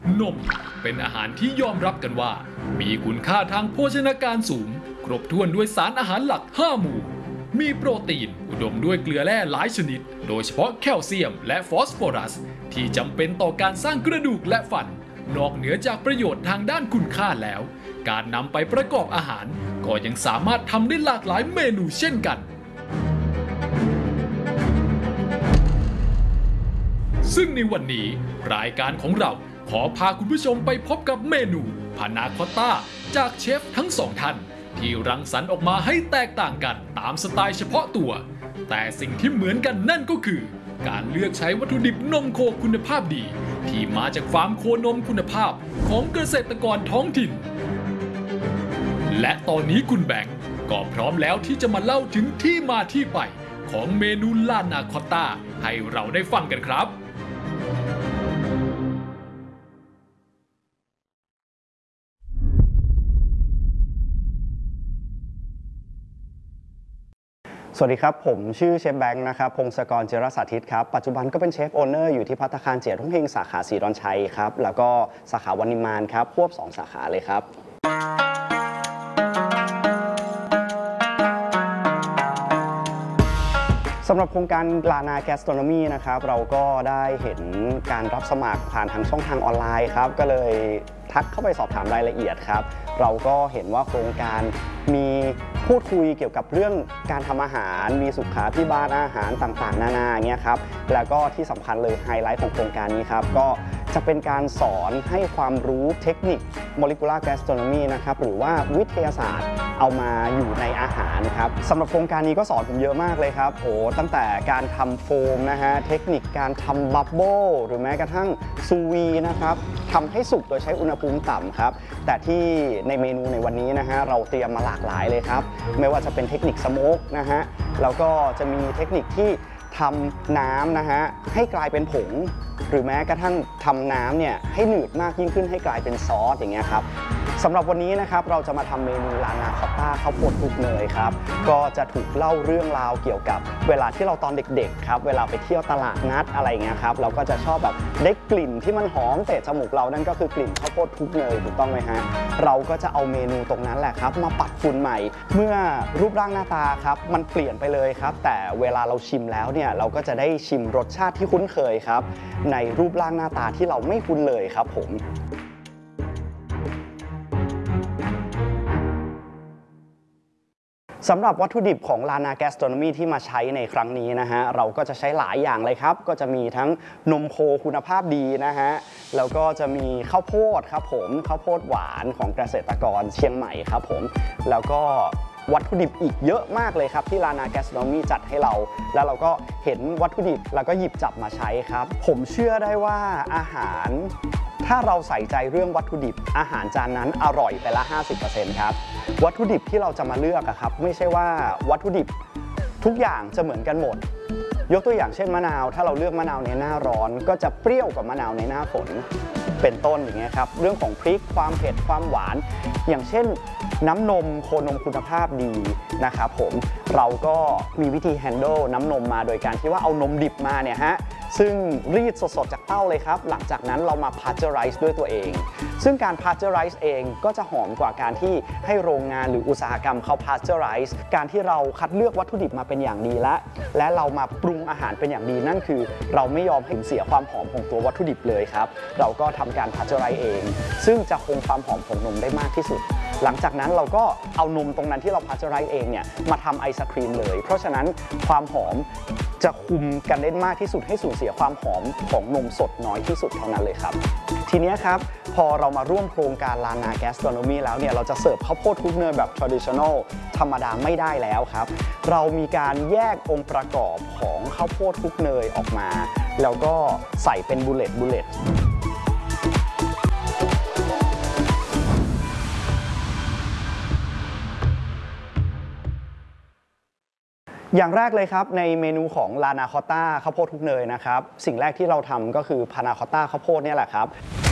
นมเป็นอาหารที่ยอมรับกันว่ามีคุณค่าทางโภชนาการสูงครบถ้วนด้วยสารอาหารหลัก5หมู่มีโปรตีนอุดมด้วยเกลือแร่หลายชนิดโดยเฉพาะแคลเซียมและฟอสฟอรัสที่จำเป็นต่อการสร้างกระดูกและฟันนอกเหนือจากประโยชน์ทางด้านคุณค่าแล้วการนำไปประกอบอาหารก็ยังสามารถทำได้หลากหลายเมนูเช่นกันซึ่งในวันนี้รายการของเราขอพาคุณผู้ชมไปพบกับเมนูพานาคอตต้าจากเชฟทั้งสองท่านที่รังสรรค์ออกมาให้แตกต่างกันตามสไตล์เฉพาะตัวแต่สิ่งที่เหมือนกันนั่นก็คือการเลือกใช้วัตถุดิบนมโคคุณภาพดีที่มาจากฟาร์มโคนมคุณภาพของเกษตรกรท้องถิ่นและตอนนี้คุณแบงก์ก็พร้อมแล้วที่จะมาเล่าถึงที่มาที่ไปของเมนูลานาคอตต้าให้เราได้ฟังกันครับสวัสดีครับผมชื่อเชฟแบงค์นะครับพงศกร เจรสาธิตครับปัจจุบันก็เป็นเชฟโอเนอร์อยู่ที่ภัตตาคารเจี๋ยทุ่งเฮงสาขาศรีดอนชัยครับแล้วก็สาขาวานิมานครับควบ2สาขาเลยครับสำหรับโครงการลานาแกสโตรโนมีนะครับเราก็ได้เห็นการรับสมัครผ่านทางช่องทางออนไลน์ครับก็เลยทักเข้าไปสอบถามรายละเอียดครับเราก็เห็นว่าโครงการมีพูดคุยเกี่ยวกับเรื่องการทำอาหารมีสุขาภิบาลอาหารต่างๆนานาเงี้ยครับแล้วก็ที่สำคัญเลยไฮไลท์ของโครงการนี้ครับก็จะเป็นการสอนให้ความรู้เทคนิค Molecular Gastronomy นะครับหรือว่าวิทยาศาสตร์เอามาอยู่ในอาหารครับสำหรับโครงการนี้ก็สอนผมเยอะมากเลยครับโอ้ตั้งแต่การทำโฟมนะฮะเทคนิคการทำบับเบิลหรือแม้กระทั่งซูวีนะครับทำให้สุกโดยใช้อุณหภูมิต่ำครับแต่ที่ในเมนูในวันนี้นะฮะเราเตรียมมาหลากหลายเลยครับไม่ว่าจะเป็นเทคนิคสโมกนะฮะแล้วก็จะมีเทคนิคที่ทำน้ำนะฮะให้กลายเป็นผงหรือแม้กระทั่งทำน้ำเนี่ยให้หนืดมากยิ่งขึ้นให้กลายเป็นซอสอย่างเงี้ยครับสำหรับวันนี้นะครับเราจะมาทำเมนูลานาคอตต้าข้าวโพดคลุกเนยครับก็จะถูกเล่าเรื่องราวเกี่ยวกับเวลาที่เราตอนเด็กๆครับเวลาไปเที่ยวตลาดนัดอะไรเงี้ยครับเราก็จะชอบแบบได้กลิ่นที่มันหอมเตะจมูกเรานั่นก็คือกลิ่นข้าวโพดคลุกเนยถูกต้องไหมฮะเราก็จะเอาเมนูตรงนั้นแหละครับมาปัดฝุ่นใหม่เมื่อรูปร่างหน้าตาครับมันเปลี่ยนไปเลยครับแต่เวลาเราชิมแล้วเนี่ยเราก็จะได้ชิมรสชาติที่คุ้นเคยครับในรูปร่างหน้าตาที่เราไม่คุ้นเลยครับผมสำหรับวัตถุดิบของลานาแกสโตรโนมีที่มาใช้ในครั้งนี้นะฮะเราก็จะใช้หลายอย่างเลยครับก็จะมีทั้งนมโคคุณภาพดีนะฮะแล้วก็จะมีข้าวโพดครับผมข้าวโพดหวานของเกษตรกรเชียงใหม่ครับผมแล้วก็วัตถุดิบอีกเยอะมากเลยครับที่ลานาแกสโตรโนมีจัดให้เราแล้วเราก็เห็นวัตถุดิบแล้วก็หยิบจับมาใช้ครับผมเชื่อได้ว่าอาหารถ้าเราใส่ใจเรื่องวัตถุดิบอาหารจานนั้นอร่อยไปละ 50% ครับวัตถุดิบที่เราจะมาเลือกครับไม่ใช่ว่าวัตถุดิบทุกอย่างจะเหมือนกันหมดยกตัวอย่างเช่นมะนาวถ้าเราเลือกมะนาวในหน้าร้อนก็จะเปรี้ยวกว่ามะนาวในหน้าฝนเป็นต้นอย่างเงี้ยครับเรื่องของพริกความเผ็ดความหวานอย่างเช่นน้ำนมโคนมคุณภาพดีนะครับผมเราก็มีวิธีแฮนด์ลน้ำนมมาโดยการที่ว่าเอานมดิบมาเนี่ยฮะซึ่งรีดสดๆจากเต้าเลยครับหลังจากนั้นเรามาพาสเจอไรซ์ด้วยตัวเองซึ่งการพาสเจอไรซ์เองก็จะหอมกว่าการที่ให้โรงงานหรืออุตสาหกรรมเขาพาสเจอไรซ์การที่เราคัดเลือกวัตถุดิบมาเป็นอย่างดีและเรามาปรุงอาหารเป็นอย่างดีนั่นคือเราไม่ยอมให้เสียความหอมของตัววัตถุดิบเลยครับเราก็ทำการพาสเจอไรซ์เองซึ่งจะคงความหอมของนมได้มากที่สุดหลังจากนั้นเราก็เอานมตรงนั้นที่เราพาสเจอไรซ์เองเนี่ยมาทำไอศครีมเลยเพราะฉะนั้นความหอมจะคุมกันได้มากที่สุดให้สูญเสียความหอมของนมสดน้อยที่สุดเท่านั้นเลยครับทีนี้ครับพอเรามาร่วมโครงการลานาแกสโตรโนมีแล้วเนี่ยเราจะเสิร์ฟข้าวโพดคลุกเนยแบบ traditional ธรรมดาไม่ได้แล้วครับเรามีการแยกองค์ประกอบของข้าวโพดคลุกเนยออกมาแล้วก็ใส่เป็นบุลเลตอย่างแรกเลยครับในเมนูของลานาคอตต้าข้าวโพดคลุกเนยนะครับสิ่งแรกที่เราทำก็คือพานาคอตต้าข้าวโพดเนี่ยแหละครับ